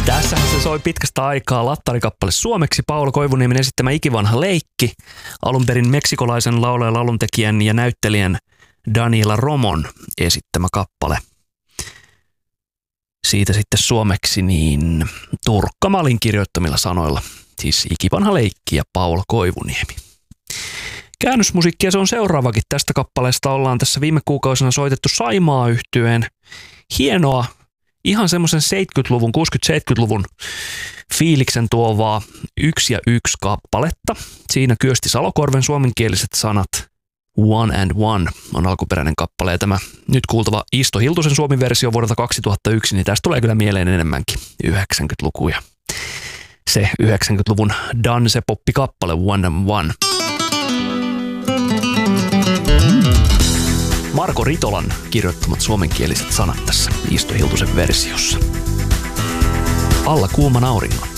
Tässähän se soi pitkästä aikaa lattarikappale suomeksi Paula Koivuniemen esittämä Ikivanha leikki, alun perin meksikolaisen laulajan, lauluntekijän ja näyttelijän Daniela Romon esittämä kappale. Siitä sitten suomeksi niin Turkka Malin kirjoittamilla sanoilla, siis Ikivanha leikki ja Paula Koivuniemi. Käännösmusiikkia se on seuraavakin. Tästä kappaleesta ollaan tässä viime kuukausina soitettu Saimaa-yhtyeen hienoa, ihan semmoisen 70-luvun, 60-70-luvun fiiliksen tuovaa 1 ja 1 kappaletta. Siinä Kyösti Salokorven suomenkieliset sanat One and One on alkuperäinen kappale. Ja tämä nyt kuultava Isto Hiltusen suomi-versio vuodelta 2001, niin tästä tulee kyllä mieleen enemmänkin 90-luku ja se 90-luvun dance-poppi-kappale One and One. Marko Ritolan kirjoittamat suomenkieliset sanat tässä Isto Hiltusen versiossa. Alla kuuman auringon.